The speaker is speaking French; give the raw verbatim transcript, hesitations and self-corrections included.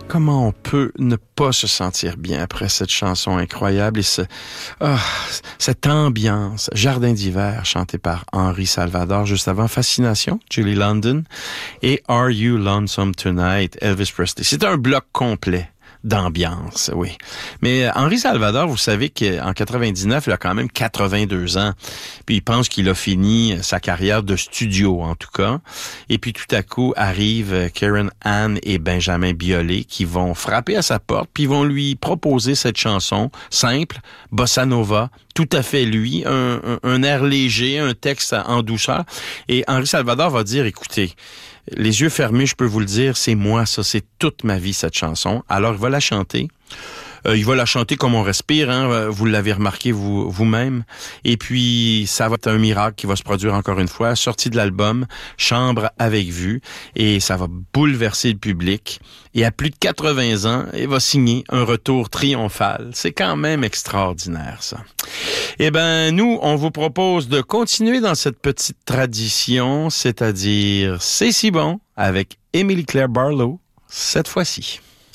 Comment on peut ne pas se sentir bien après cette chanson incroyable et ce, oh, cette ambiance, Jardin d'hiver, chanté par Henri Salvador, juste avant Fascination, Julie London, et Are You Lonesome Tonight, Elvis Presley. C'est un bloc complet d'ambiance, oui. Mais Henri Salvador, vous savez qu'en quatre-vingt-dix-neuf, il a quand même quatre-vingt-deux ans. Puis il pense qu'il a fini sa carrière de studio, en tout cas. Et puis tout à coup, arrivent Karen Ann et Benjamin Biolay qui vont frapper à sa porte, puis vont lui proposer cette chanson simple, bossa nova, tout à fait lui, un, un, un air léger, un texte en douceur. Et Henri Salvador va dire, écoutez, les yeux fermés, je peux vous le dire, c'est moi, ça, c'est toute ma vie, cette chanson. Alors, il va la chanter. Euh, il va la chanter comme on respire, hein, vous l'avez remarqué vous, vous-même. Et puis, ça va être un miracle qui va se produire encore une fois. Sortie de l'album, Chambre avec vue. Et ça va bouleverser le public. Et à plus de quatre-vingts ans, il va signer un retour triomphal. C'est quand même extraordinaire, ça. Eh ben, nous, on vous propose de continuer dans cette petite tradition, c'est-à-dire C'est si bon avec Émilie Claire Barlow, cette fois-ci.